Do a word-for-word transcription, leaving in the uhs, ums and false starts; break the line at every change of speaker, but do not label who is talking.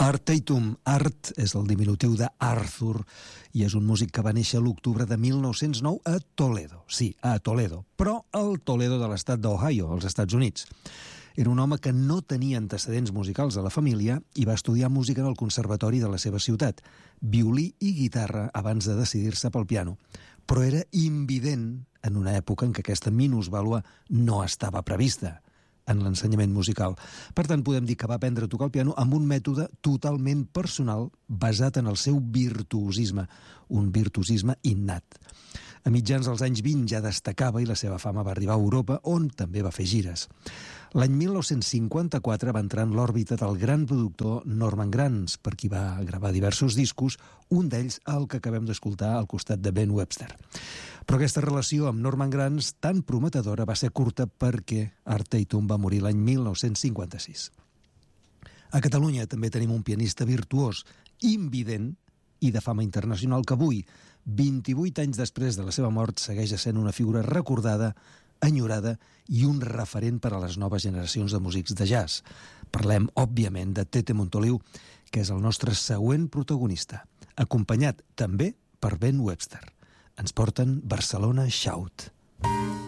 Art Tatum. Art és el diminutiu d'Arthur i és un músic que va néixer l'octubre de mil nou-cents nou a Toledo. Sí, a Toledo, però al Toledo de l'estat d'Ohio, als Estats Units. Era un home que no tenia antecedents musicals a la família i va estudiar música en el conservatori de la seva ciutat, violí i guitarra abans de decidir-se pel piano. Però era invident en una època en què aquesta minusvàlua no estava prevista en l'ensenyament musical. Per tant, podem dir que va aprendre a tocar el piano amb un mètode totalment personal basat en el seu virtuosisme, un virtuosisme innat. A mitjans dels anys vint ja destacava i la seva fama va arribar a Europa, on també va fer gires. L'any mil nou-cents cinquanta-quatre va entrar en l'òrbita del gran productor Norman Granz, per qui va gravar diversos discos, un d'ells el que acabem d'escoltar al costat de Ben Webster. Però aquesta relació amb Norman Granz, tan prometedora, va ser curta perquè Art Tatum va morir l'any mil nou-cents cinquanta-sis. A Catalunya també tenim un pianista virtuós, invident i de fama internacional que avui, vint-i-vuit anys després de la seva mort, segueix sent una figura recordada, enyorada i un referent per a les noves generacions de músics de jazz. Parlem, òbviament, de Tete Montoliu, que és el nostre següent protagonista, acompanyat també per Ben Webster. Ens porten Barcelona Shout.